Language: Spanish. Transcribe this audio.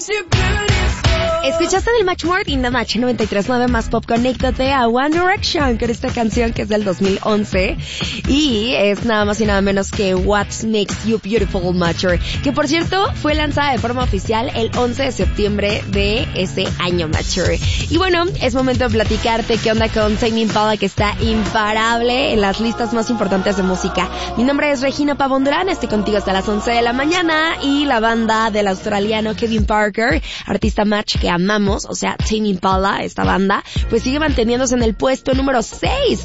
Escuchaste del Match More in the Match 93.9 más pop. Conéctate a One Direction con esta canción que es del 2011 y es nada más y nada menos que What Makes You Beautiful Matcher, que por cierto fue lanzada de forma oficial el 11 de septiembre de ese año, Matcher. Y bueno, es momento de platicarte qué onda con Tame Impala, que está imparable en las listas más importantes de música. Mi nombre es Regina Pavón Durán, estoy contigo hasta las 11 de la mañana y la banda del australiano Kevin Parker, artista Match que amamos, o sea, Tame Impala, esta banda, pues sigue manteniéndose en el puesto número 6